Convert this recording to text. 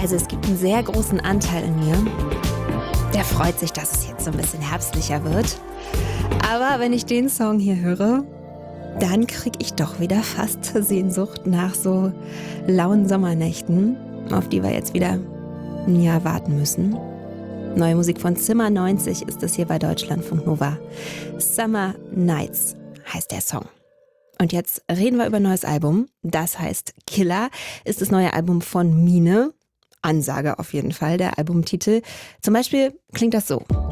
Also es gibt einen sehr großen Anteil in mir, der freut sich, dass es jetzt so ein bisschen herbstlicher wird. Aber wenn ich den Song hier höre, dann kriege ich doch wieder fast Sehnsucht nach so lauen Sommernächten, auf die wir jetzt wieder ein Jahr warten müssen. Neue Musik von Zimmer 90 ist es hier bei Deutschlandfunk Nova. Summer Nights heißt der Song. Und jetzt reden wir über ein neues Album. Das heißt Killer, ist das neue Album von Mine. Ansage auf jeden Fall, der Albumtitel. Zum Beispiel klingt das so.